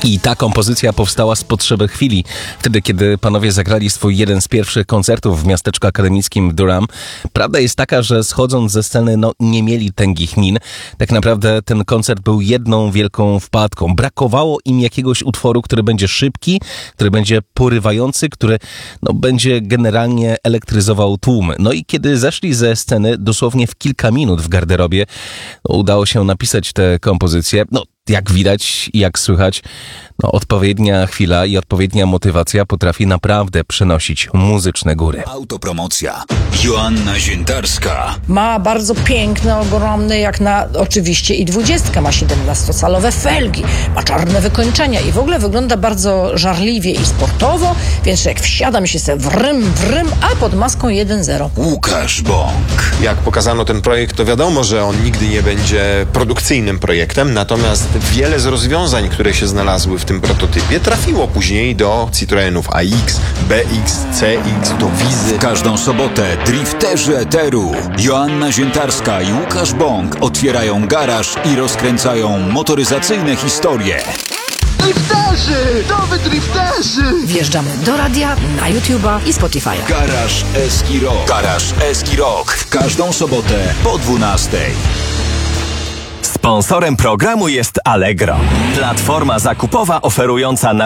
I ta kompozycja powstała z potrzeby chwili. Wtedy, kiedy panowie zagrali swój jeden z pierwszych koncertów w miasteczku akademickim w Durham. Prawda jest taka, że schodząc ze sceny, nie mieli tęgich min. Tak naprawdę ten koncert był jedną wielką wpadką. Brakowało im jakiegoś utworu, który będzie szybki, który będzie porywający, który będzie generalnie elektryzował tłum. No i kiedy zeszli ze sceny, dosłownie w kilka minut w garderobie, udało się napisać tę kompozycję. Jak widać i jak słychać, odpowiednia chwila i odpowiednia motywacja potrafi naprawdę przenosić muzyczne góry. Autopromocja. Joanna Ziętarska. Ma bardzo piękne, ogromne, jak na oczywiście i 20, ma 17-calowe felgi, ma czarne wykończenia i w ogóle wygląda bardzo żarliwie i sportowo, więc jak wsiada mi się vrym, a pod maską 1.0. Łukasz Bąk. Jak pokazano ten projekt, to wiadomo, że on nigdy nie będzie produkcyjnym projektem, natomiast wiele z rozwiązań, które się znalazły w tym prototypie, trafiło później do Citroenów AX, BX, CX, do Wizy. W każdą sobotę drifterzy eteru Joanna Ziętarska i Łukasz Bąk otwierają garaż i rozkręcają motoryzacyjne historie. Drifterzy! Nowy drifterzy! Wjeżdżamy do radia, na YouTube'a i Spotify'a. Garaż Eski Rock. Garaż Eski Rock. W każdą sobotę po 12:00. Sponsorem programu jest Allegro, platforma zakupowa oferująca